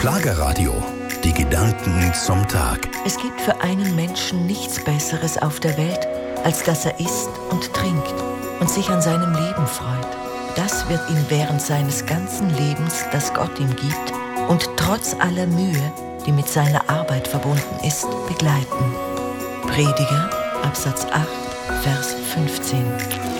Schlagerradio. Die Gedanken zum Tag. Es gibt für einen Menschen nichts Besseres auf der Welt, als dass er isst und trinkt und sich an seinem Leben freut. Das wird ihn während seines ganzen Lebens, das Gott ihm gibt, und trotz aller Mühe, die mit seiner Arbeit verbunden ist, begleiten. Prediger, Absatz 8, Vers 15.